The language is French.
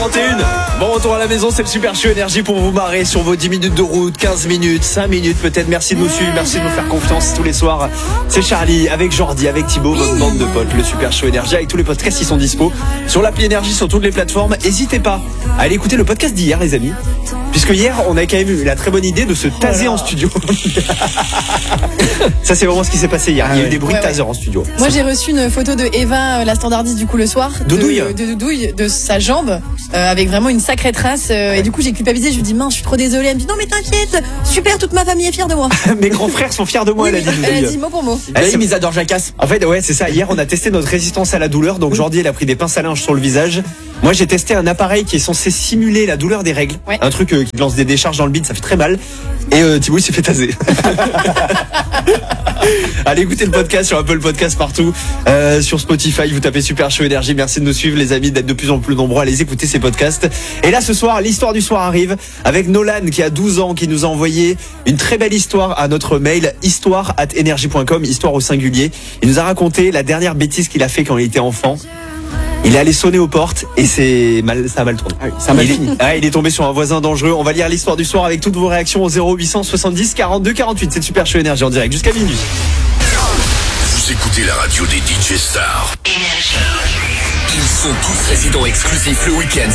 Bon retour à la maison, c'est le Super Show Énergie pour vous marrer sur vos 10 minutes de route, 15 minutes, 5 minutes peut-être. Merci de nous suivre, merci de nous faire confiance tous les soirs. C'est Charlie avec Jordi, avec Thibaut, votre bande de potes, le Super Show Énergie avec tous les podcasts qui sont dispo sur l'appli Énergie, sur toutes les plateformes. N'hésitez pas à aller écouter le podcast d'hier les amis, puisque hier on a quand même eu la très bonne idée de se taser en studio. Ça c'est vraiment ce qui s'est passé hier, il y a eu des bruits de taser en studio. Moi j'ai reçu une photo de Eva, la standardiste du coup le soir, de Doudouille, de sa jambe, avec vraiment une sacrée trace, et du coup j'ai culpabilisé, je lui dis mince je suis trop désolée, elle me dit non mais t'inquiète, super, toute ma famille est fière de moi. Mes grands frères sont fiers de moi, oui, elle a dit mot pour mot. Ils adorent Jacasse. En fait ouais c'est ça, hier on a testé notre résistance à la douleur, donc Jordi elle a pris des pinces à linge sur le visage. Moi j'ai testé un appareil qui est censé simuler la douleur des règles, un truc qui lance des décharges dans le bide, ça fait très mal. Et Thibaut il s'est fait taser. Allez écoutez le podcast sur Apple Podcast partout, sur Spotify, vous tapez Super Show Énergie. Merci de nous suivre les amis, d'être de plus en plus nombreux à les écouter ces podcasts. Et là ce soir, l'histoire du soir arrive avec Nolan qui a 12 ans, qui nous a envoyé une très belle histoire à notre mail histoire@energie.com, histoire au singulier. Il nous a raconté la dernière bêtise qu'il a fait quand il était enfant. Il est allé sonner aux portes et ça a mal tourné. Ça a mal fini. Il est tombé sur un voisin dangereux. On va lire l'histoire du soir avec toutes vos réactions au 0800 70 42 48. C'est le Super Show Énergie en direct jusqu'à minuit. Vous écoutez la radio des DJ stars. Ils sont tous résidents exclusifs le week-end.